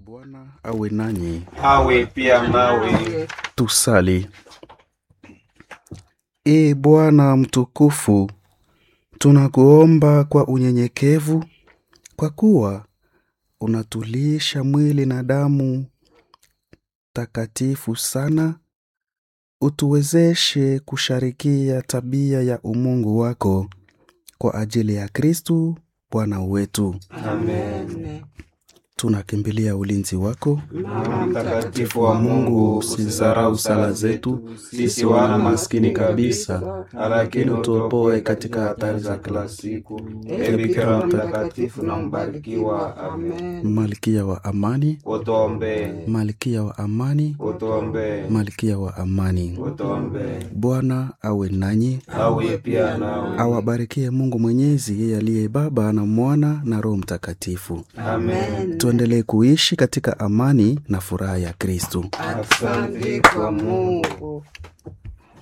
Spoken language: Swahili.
Bwana awe nanyi. Awe pia nawe. Tusali. Ee Bwana mtukufu, tunakuomba kwa unyenyekevu, kwa kuwa unatulisha mwili na damu takatifu sana, utuwezeshe kusharikia tabia ya umungu wako kwa ajili ya Kristu Bwana wetu. Amen. Tunakimbilia ulinzi wako. Mtakatifu wa Mungu, usizarau sala zetu sisi wana maskini kabisa, lakini utuopoe katika hatari za kila siku. Ee Bikira mtakatifu na mbarikiwa. Amen. Malkia wa amani, utuombee. Malkia wa amani, utuombee. Malkia wa amani. utuombee. Bwana awe nanyi. Awe pia nawe. Awabarikie Mungu Mwenyezi, yeye aliye Baba na Mwana na Roho Mtakatifu. Amen. Tuendelee kuishi katika amani na furaha ya Kristo. Asante kwa Mungu.